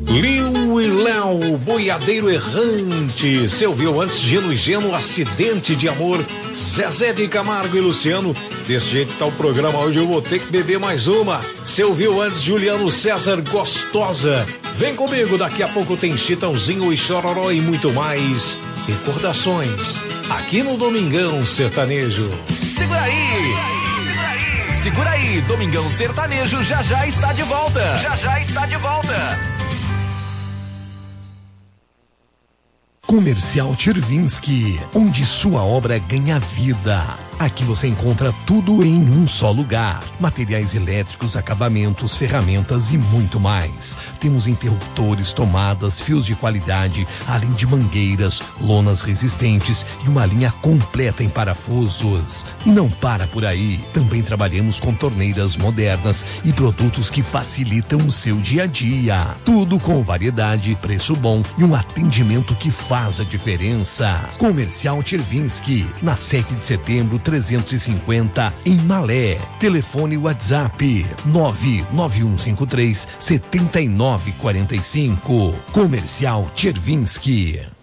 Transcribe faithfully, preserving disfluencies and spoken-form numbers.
Liu e Léo, boiadeiro errante. Você ouviu antes Geno e Geno, acidente de amor. Zezé de Camargo e Luciano. Desse jeito tá o programa hoje, eu vou ter que beber mais uma. Você ouviu antes Juliano César, gostosa. Vem comigo, daqui a pouco tem Chitãozinho e Chororó e muito mais. Recordações, aqui no Domingão Sertanejo. Segura aí! Segura aí, Domingão Sertanejo já já está de volta. Já já está de volta. Comercial Chervinsky, onde sua obra ganha vida. Aqui você encontra tudo em um só lugar. Materiais elétricos, acabamentos, ferramentas e muito mais. Temos interruptores, tomadas, fios de qualidade, além de mangueiras, lonas resistentes e uma linha completa em parafusos. E não para por aí. Também trabalhamos com torneiras modernas e produtos que facilitam o seu dia a dia. Tudo com variedade, preço bom e um atendimento que faz a diferença. Comercial Chervinsky, na sete de setembro, trezentos e cinquenta, em Malé. Telefone WhatsApp nove nove um cinco três sete nove quatro cinco. Comercial Chervinsky.